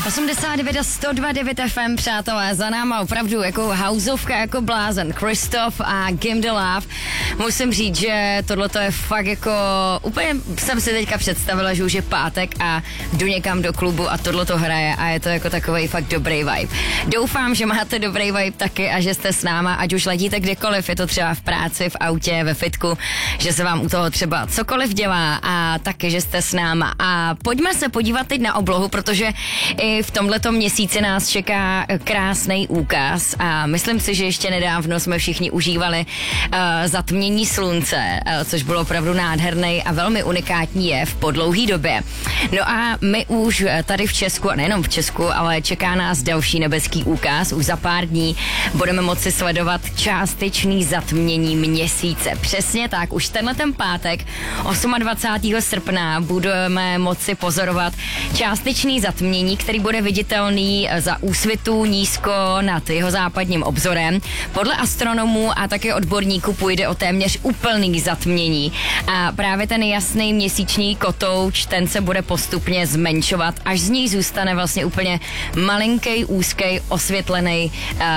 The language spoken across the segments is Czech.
89 a 102.9 FM, přátelé, za náma opravdu jako houseovka, jako blázen. Christoph a Give the Love. Musím říct, že tohleto je fakt jako, úplně jsem si teďka představila, že už je pátek a jdu někam do klubu a tohleto hraje a je to jako takovej fakt dobrý vibe. Doufám, že máte dobrý vibe taky a že jste s náma, ať už letíte kdekoliv, je to třeba v práci, v autě, ve fitku, že se vám u toho třeba cokoliv dělá a taky, že jste s náma. A pojďme se podívat teď na oblohu, protože i v tomhletom měsíci nás čeká krásný úkaz a myslím si, že ještě nedávno jsme všichni užívali zatmění slunce, což bylo opravdu nádherný a velmi unikátní jev po dlouhý době. No a my už tady v Česku, a nejenom v Česku, ale čeká nás další nebeský úkaz. Už za pár dní budeme moci sledovat částečný zatmění měsíce. Přesně tak, už tenhleten pátek 28. srpna budeme moci pozorovat částečný zatmění, který bude viditelný za úsvitu nízko nad jeho západním obzorem. Podle astronomů a také odborníků půjde o téměř úplný zatmění. A právě ten jasný měsíční kotouč, ten se bude postupně zmenšovat, až z něj zůstane vlastně úplně malinký, úzký, osvětlený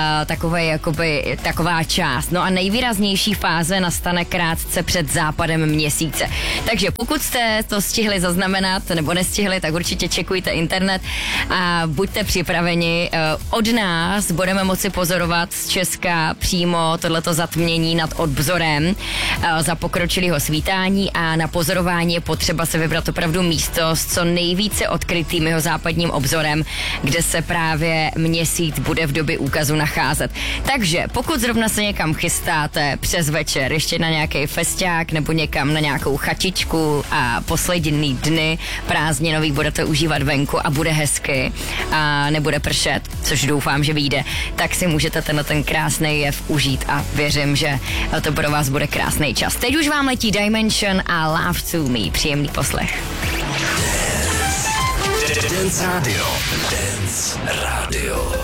taková část. No a nejvýraznější fáze nastane krátce před západem měsíce. Takže pokud jste to stihli zaznamenat nebo nestihli, tak určitě čekujte internet a buďte připraveni. Od nás budeme moci pozorovat z Česka přímo tohleto zatmění nad obzorem za pokročilého svítání a na pozorování je potřeba se vybrat opravdu místo s co nejvíce odkrytým jeho západním obzorem, kde se právě měsíc bude v době úkazu nacházet. Takže pokud zrovna se někam chystáte přes večer, ještě na nějaký festiák nebo někam na nějakou chatičku a poslední dny prázdninový budete užívat venku a bude hezky a nebude pršet, což doufám, že vyjde, tak si můžete ten krásný jev užít a věřím, že to pro vás bude krásný čas. Teď už vám letí Dimension a Love to Me. Příjemný poslech. Dance Radio.